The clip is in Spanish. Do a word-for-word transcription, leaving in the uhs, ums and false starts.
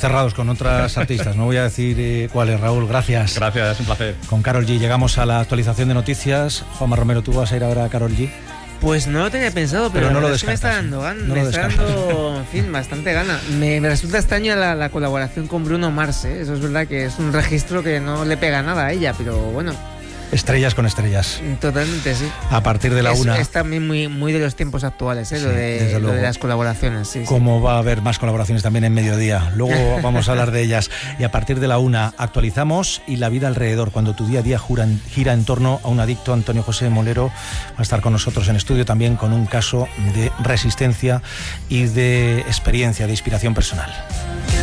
cerrados con otras artistas. No voy a decir eh, cuáles, Raúl. Gracias. Gracias, es un placer. Con Karol G llegamos a la actualización de noticias. Juanma Romero, ¿tú vas a ir ahora a Karol G? Pues no lo tenía pensado, pero, pero no la lo verdad es que me está dando, ¿eh? gana, no me lo está dando, en fin, bastante gana. Me, me resulta extraña la, la colaboración con Bruno Mars, ¿eh? Eso es verdad que es un registro que no le pega nada a ella, pero bueno. Estrellas con estrellas. Totalmente, sí. A partir de la es, una. Es también muy, muy de los tiempos actuales, ¿eh? Sí, lo, de, lo de las colaboraciones. Sí, Como sí. Va a haber más colaboraciones también en mediodía. Luego vamos a hablar de ellas. Y a partir de la una actualizamos y la vida alrededor. Cuando tu día a día gira, gira en torno a un adicto, Antonio José Molero va a estar con nosotros en estudio también con un caso de resistencia y de experiencia, de inspiración personal.